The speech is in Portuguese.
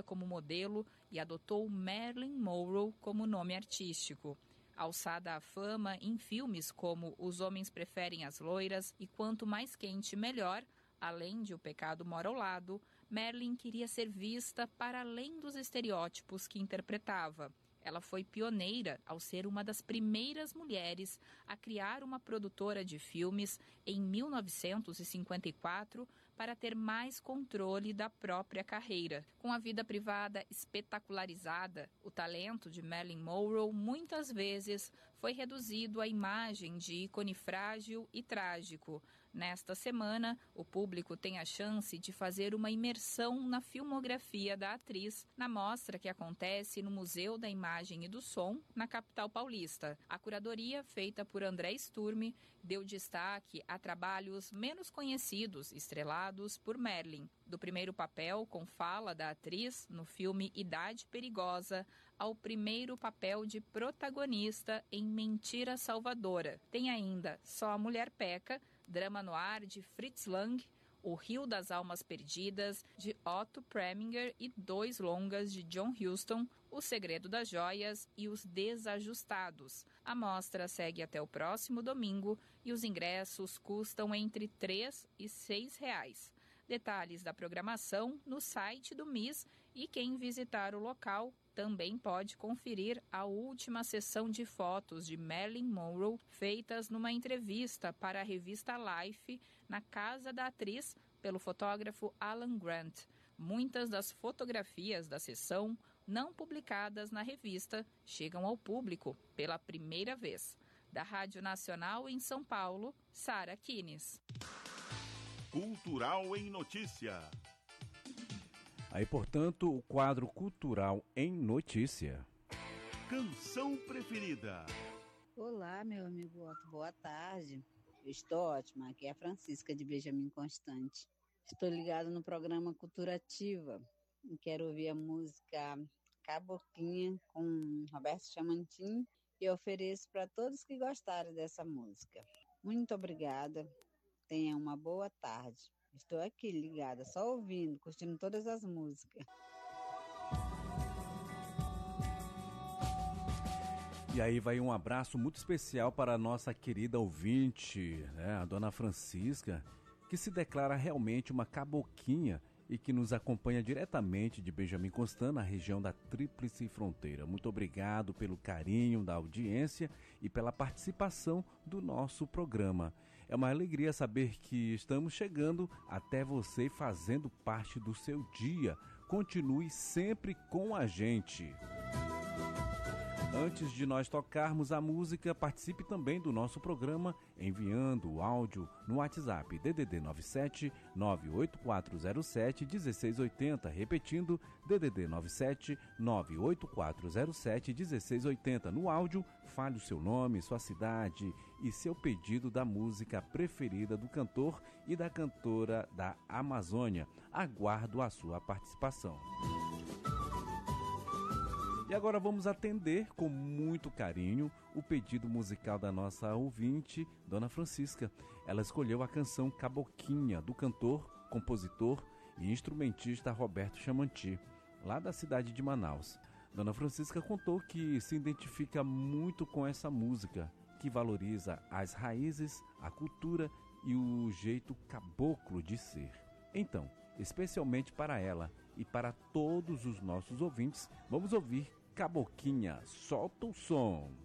como modelo e adotou Marilyn Monroe como nome artístico. Alçada à fama em filmes como Os Homens Preferem as Loiras e Quanto Mais Quente Melhor, além de O Pecado Mora ao Lado, Marilyn queria ser vista para além dos estereótipos que interpretava. Ela foi pioneira ao ser uma das primeiras mulheres a criar uma produtora de filmes em 1954 para ter mais controle da própria carreira. Com a vida privada espetacularizada, o talento de Marilyn Monroe muitas vezes foi reduzido à imagem de ícone frágil e trágico. Nesta semana, o público tem a chance de fazer uma imersão na filmografia da atriz na mostra que acontece no Museu da Imagem e do Som, na capital paulista. A curadoria, feita por André Sturme, deu destaque a trabalhos menos conhecidos, estrelados por Marilyn. Do primeiro papel com fala da atriz no filme Idade Perigosa, ao primeiro papel de protagonista em Mentira Salvadora. Tem ainda Só a Mulher Peca, drama noir de Fritz Lang, O Rio das Almas Perdidas, de Otto Preminger e 2 longas de John Huston, O Segredo das Joias e Os Desajustados. A mostra segue até o próximo domingo e os ingressos custam entre R$ 3 e R$ 6. Detalhes da programação no site do MIS e quem visitar o local também pode conferir a última sessão de fotos de Marilyn Monroe feitas numa entrevista para a revista Life na casa da atriz pelo fotógrafo Alan Grant. Muitas das fotografias da sessão não publicadas na revista chegam ao público pela primeira vez. Da Rádio Nacional em São Paulo, Sara Kines. Cultural em Notícia. Aí, portanto, o quadro Cultural em Notícia. Canção preferida. Olá, meu amigo Otto, boa tarde. Eu estou ótima, aqui é a Francisca de Benjamin Constante. Estou ligada no programa Cultura Ativa e quero ouvir a música Caboclinha com Roberto Chamantin e ofereço para todos que gostarem dessa música. Muito obrigada, tenha uma boa tarde. Estou aqui ligada, só ouvindo, curtindo todas as músicas. E aí vai um abraço muito especial para a nossa querida ouvinte, né, a dona Francisca, que se declara realmente uma caboquinha e que nos acompanha diretamente de Benjamin Constant, na região da Tríplice Fronteira. Muito obrigado pelo carinho da audiência e pela participação do nosso programa. É uma alegria saber que estamos chegando até você fazendo parte do seu dia. Continue sempre com a gente. Antes de nós tocarmos a música, participe também do nosso programa enviando o áudio no WhatsApp DDD 97 98407 1680, repetindo DDD 97 98407 1680. No áudio, fale o seu nome, sua cidade e seu pedido da música preferida do cantor e da cantora da Amazônia. Aguardo a sua participação. E agora vamos atender com muito carinho o pedido musical da nossa ouvinte, Dona Francisca. Ela escolheu a canção Caboquinha, do cantor, compositor e instrumentista Roberto Chamanti, lá da cidade de Manaus. Dona Francisca contou que se identifica muito com essa música, que valoriza as raízes, a cultura e o jeito caboclo de ser. Então, especialmente para ela e para todos os nossos ouvintes, vamos ouvir Caboquinha. Solta o som.